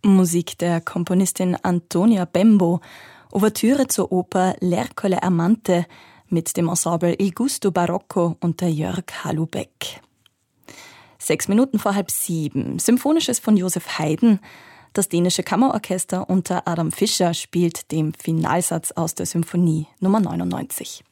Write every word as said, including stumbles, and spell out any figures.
Musik der Komponistin Antonia Bembo, Ouvertüre zur Oper L'Ercole Ermante mit dem Ensemble Il Gusto Barocco unter Jörg Halubeck. Sechs Minuten vor halb sieben, Symphonisches von Joseph Haydn. Das dänische Kammerorchester unter Adam Fischer spielt den Finalsatz aus der Symphonie Nummer neunundneunzig.